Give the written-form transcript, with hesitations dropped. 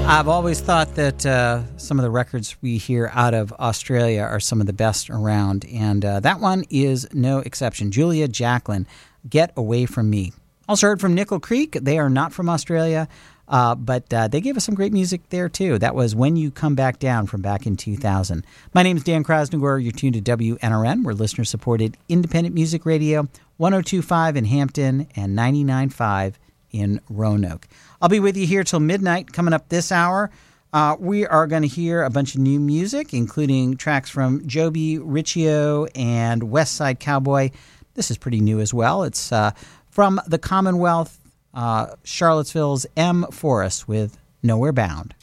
I've always thought that some of the records we hear out of Australia are some of the best around, and that one is no exception. Julia Jacklin, Get Away From Me. Also heard from Nickel Creek. They are not from Australia, but they gave us some great music there, too. That was When You Come Back Down from back in 2000. My name is Dan Krasnogor. You're tuned to WNRN. We're listener-supported independent music radio, 102.5 in Hampton and 99.5 in Roanoke. I'll be with you here till midnight. Coming up this hour, we are going to hear a bunch of new music, including tracks from Joby Riccio and West Side Cowboy. This is pretty new as well. It's from the Commonwealth, Charlottesville's M. Forrest with Nowhere Bound.